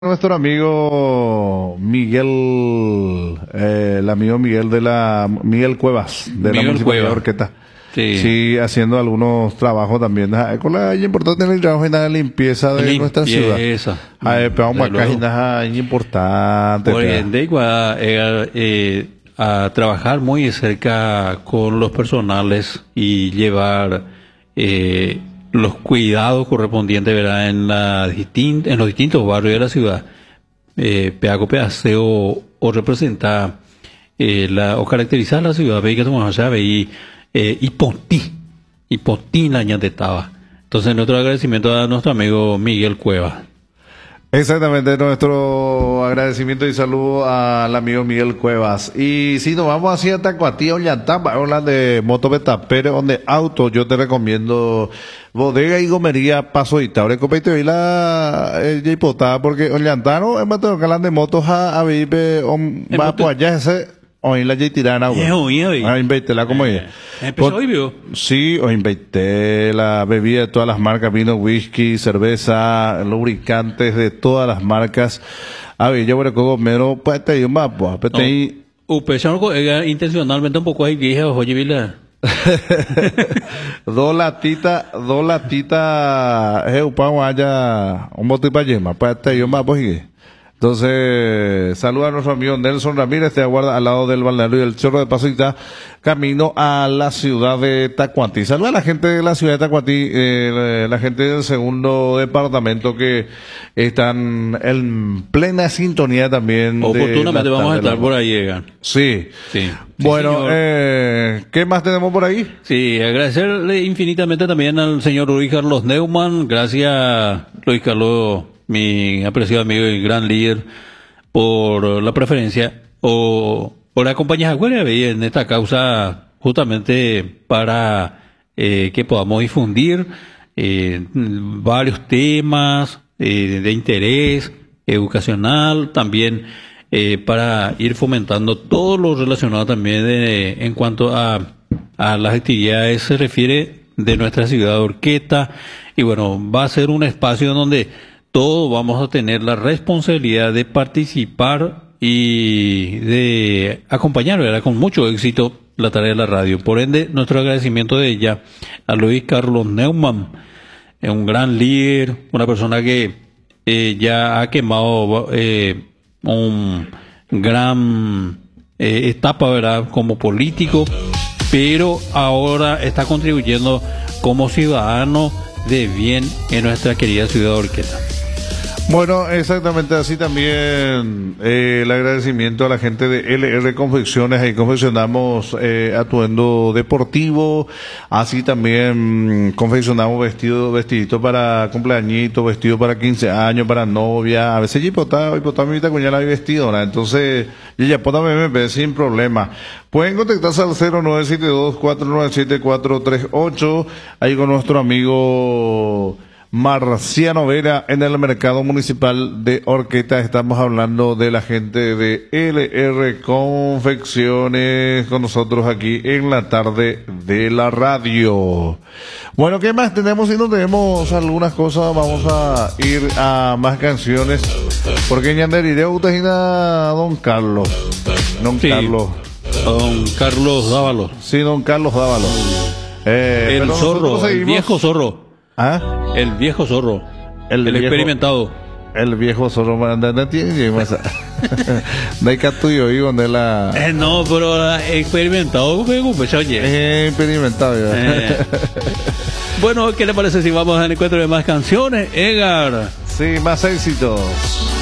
Nuestro amigo Miguel, el amigo Miguel Miguel Cuevas, de la Miguel Municipalidad de Cuevas. Orqueta. Sí. Sí, haciendo algunos trabajos también. Con la importante en el trabajo de limpieza de nuestra ciudad. Pero vamos acá y nada importante. Por ende, a trabajar muy de cerca con los personales y llevar los cuidados correspondientes, ¿verdad? En los distintos barrios de la ciudad. Peaco pedaceo o representar o caracterizar la ciudad, ve que tomamos allá, ve y Potí la ñatestaba. Entonces, nuestro agradecimiento a nuestro amigo Miguel Cuevas. Exactamente, nuestro agradecimiento y saludo al amigo Miguel Cuevas. Y si nos vamos hacia Tacuatí, Ollantá, hablan de Moto Betapere, donde auto, yo te recomiendo bodega y gomería Paso Itaure, copeite y la hipotada, porque Ollantá no es más de motos a vivir, va por allá ese. Hoy la tirana, güey. Invité la como empezó hoy, vio. Sí, o invité la bebida de todas las marcas, vino, whisky, cerveza, lubricantes de todas las marcas. A ver, yo voy comer, pues te digo más, pues, intencionalmente un poco ahí vieja, oye, vila. Dos latitas, upamos allá, un bote para yema, pues te digo más, pues, entonces, saluda a nuestro amigo Nelson Ramírez, te aguarda al lado del balneario y el Chorro de Pasita, camino a la ciudad de Tacuatí. Saluda a la gente de la ciudad de Tacuatí, la gente del segundo departamento que están en plena sintonía también. Oportunamente vamos a estar por ahí, Egan. Sí. Sí. Bueno, ¿qué más tenemos por ahí? Sí, agradecerle infinitamente también al señor Luis Carlos Neumann. Gracias, Luis Carlos, mi apreciado amigo y gran líder, por la preferencia o por acompañar a en esta causa, justamente para que podamos difundir varios temas de interés educacional, también para ir fomentando todo lo relacionado también en cuanto a las actividades se refiere de nuestra ciudad de Orqueta. Y bueno, va a ser un espacio donde todos vamos a tener la responsabilidad de participar y de acompañar, ¿verdad?, con mucho éxito la tarea de la radio. Por ende, nuestro agradecimiento de ella a Luis Carlos Neumann, un gran líder, una persona que ya ha quemado un gran etapa, ¿verdad?, como político, pero ahora está contribuyendo como ciudadano de bien en nuestra querida ciudad de Orqueta. Bueno, exactamente así también el agradecimiento a la gente de LR Confecciones. Ahí confeccionamos atuendo deportivo, así también confeccionamos vestidito para cumpleañito, vestido para 15 años, para novia. A veces mi cuñada hay vestido, ¿no? Entonces, ya me sin problema. Pueden contactarse al 0972-497-438, ahí con nuestro amigo Marciano Vera en el mercado municipal de Orqueta. Estamos hablando de la gente de LR Confecciones con nosotros aquí en la tarde de la radio. Bueno, ¿qué más tenemos? Si no tenemos algunas cosas, vamos a ir a más canciones, porque ñanderiré a don Carlos. Don Carlos Dávalos. Sí, don Carlos Dávalos. El zorro, el viejo zorro. ¿Ah? El viejo zorro. El viejo, experimentado. El viejo zorro, no tiene más. No hay tuyo ahí donde la. No, pero experimentado, pues oye. Experimentado, Bueno, ¿qué le parece si vamos al encuentro de más canciones, Edgar? Sí, más éxitos.